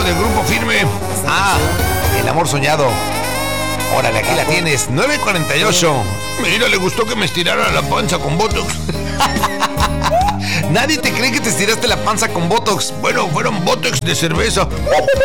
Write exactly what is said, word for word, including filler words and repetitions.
del Grupo Firme. Ah, El Amor Soñado. Órale, aquí la tienes, nueve cuarenta y ocho. Mira, le gustó que me estirara la panza con Botox. Nadie te cree que te estiraste la panza con Botox. Bueno, fueron Botox de cerveza.